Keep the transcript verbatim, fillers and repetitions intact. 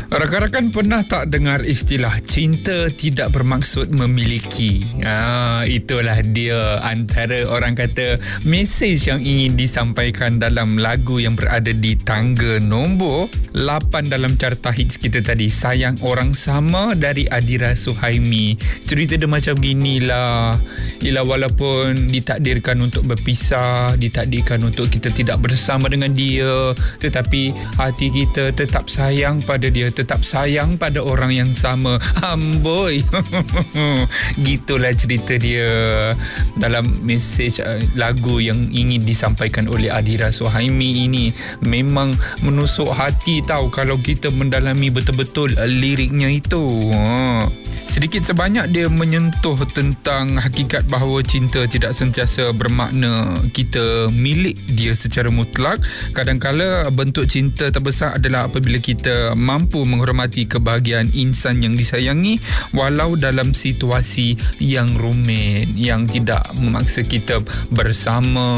Rakan-rakan pernah tak dengar istilah cinta tidak bermaksud memiliki? Ah, itulah dia antara orang kata mesej yang ingin disampaikan dalam lagu yang berada di tangga nombor lapan dalam carta hits kita tadi, Sayang Orang Sama dari Adira Suhaimi. Cerita dia macam ginilah. Ialah walaupun ditakdirkan untuk berpisah, ditakdirkan untuk kita tidak bersama dengan dia, tetapi hati kita tetap sayang pada dia, tetap sayang pada orang yang sama. Amboi. Gitulah cerita dia dalam mesej uh, lagu yang ingin disampaikan oleh Adira Suhaimi ini. Memang menusuk hati tahu kalau kita mendalami betul-betul uh, liriknya itu. Ha. Sedikit sebanyak dia menyentuh tentang hakikat bahawa cinta tidak sentiasa bermakna kita milik dia secara mutlak. Kadang-kala bentuk cinta terbesar adalah apabila kita mampu menghormati kebahagiaan insan yang disayangi walau dalam situasi yang rumit, yang tidak memaksa kita bersama